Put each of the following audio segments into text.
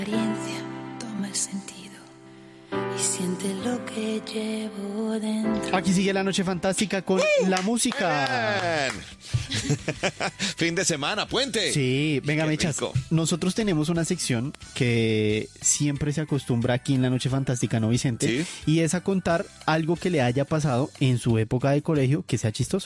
experiencia toma el sentido y siente lo que llevo dentro. Aquí sigue la noche fantástica con la música. Bien. Fin de semana, puente. Sí, venga, Qué Mechas. rico. Nosotros tenemos una sección que siempre se acostumbra aquí en la noche fantástica, ¿no, Vicente? Sí. Y es a contar algo que le haya pasado en su época de colegio que sea chistoso.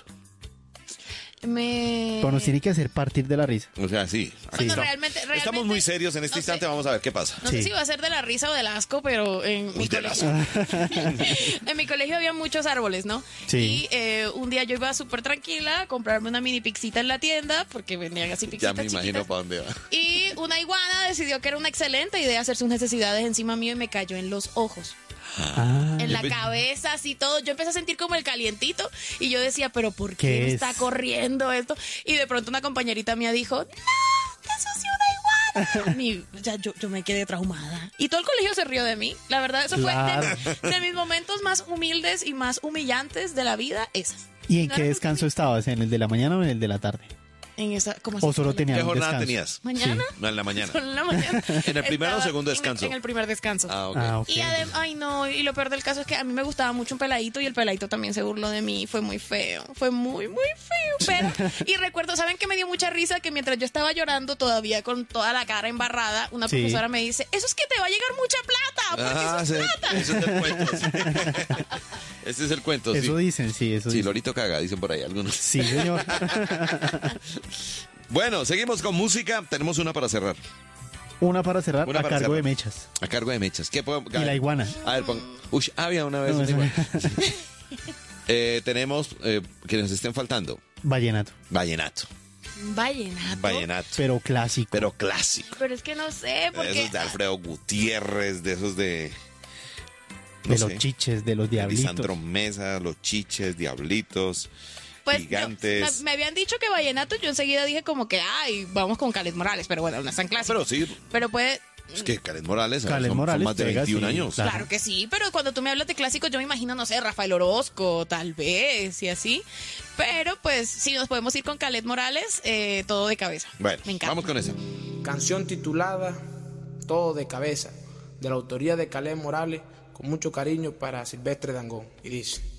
Pero nos tiene que hacer partir de la risa. O sea, sí. Bueno, Aquí realmente, estamos muy serios en este no instante, sé. vamos a ver qué pasa. No Sí. sé si va a ser de la risa o del asco, pero en mi del colegio, en mi colegio había muchos árboles, ¿no? Sí. Y un día yo iba súper tranquila a comprarme una mini pixita en la tienda, porque vendían así Ya pixitas me imagino chiquitas. para dónde va. Y una iguana decidió que era una excelente idea hacer sus necesidades encima mío y me cayó en los ojos. Ah, En la cabeza, así todo. Yo empecé a sentir como el calientito y yo decía, pero ¿por ¿Qué qué me es? está corriendo esto? Y de pronto una compañerita mía dijo, ¡no! ¡Te ensució una iguana! Y ya yo me quedé traumada. Y todo el colegio se rió de mí. La verdad, eso Claro. fue de mis momentos más humildes y más humillantes de la vida, esas. ¿Y en No qué era descanso estabas? ¿En el de la mañana o en el de la tarde? En esa, ¿cómo ¿O solo tenía? tenías ¿Qué un jornada descanso? tenías? ¿Mañana? No, en la mañana. Solo en la mañana. ¿En el primero o Estaba segundo descanso? En el primer descanso. Ah, ok. Ah, ok. Y además, ay no, y lo peor del caso es que a mí me gustaba mucho un peladito y el peladito también se burló de mí, fue muy feo, fue muy, muy feo, pero, y recuerdo, ¿saben qué me dio mucha risa? Que mientras yo estaba llorando todavía con toda la cara embarrada, una Sí. profesora me dice, eso es que te va a llegar mucha plata, porque eso es plata. Ese es el cuento. Sí. Ese es el cuento, sí. Eso dicen, sí, eso Sí, dicen. Lorito caga, dicen por ahí algunos. Sí, señor. Bueno, seguimos con música. Tenemos una para cerrar. Una para cerrar Una a para cargo cerrar. de Mechas. A cargo de Mechas. ¿Qué puedo? Y la iguana. A ver, uy, había una vez. No, una eso- iguana. Tenemos que nos estén faltando. Vallenato. Vallenato. Vallenato. Vallenato. Pero clásico. Pero clásico. Pero es que no sé, De porque esos de Alfredo Gutiérrez, de esos de. no de sé, los chiches, de los diablitos. Lisandro Mesa, los chiches, diablitos, pues gigantes. me habían dicho que vallenato, yo enseguida dije como que, ay, vamos con Caled Morales, pero bueno, no es tan clásico. Pero sí, Pero puede, es que Karen Morales, Karen son Morales más de pega, 21 sí, años. claro. claro que sí, pero cuando tú me hablas de clásicos yo me imagino, no sé, Rafael Orozco, tal vez, y así. Pero pues si nos podemos ir con Caled Morales, todo de cabeza. Bueno, Me encanta. vamos con esa. Canción titulada Todo de cabeza, de la autoría de Caled Morales, con mucho cariño para Silvestre Dangond. Y dice...